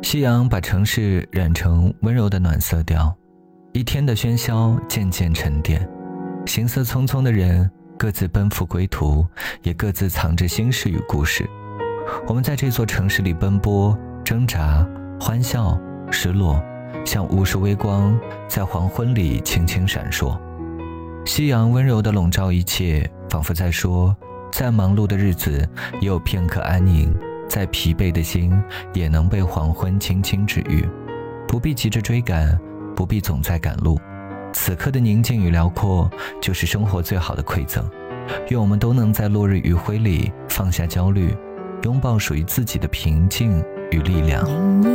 夕阳把城市染成温柔的暖色调，一天的喧嚣渐渐沉淀，行色匆匆的人各自奔赴归途，也各自藏着心事与故事。我们在这座城市里奔波、挣扎、欢笑、失落，像无数微光在黄昏里轻轻闪烁。夕阳温柔地笼罩一切，仿佛在说，再忙碌的日子也有片刻安宁，再疲惫的心也能被黄昏轻轻治愈。不必急着追赶，不必总在赶路，此刻的宁静与辽阔就是生活最好的馈赠。愿我们都能在落日余晖里放下焦虑，拥抱属于自己的平静与力量。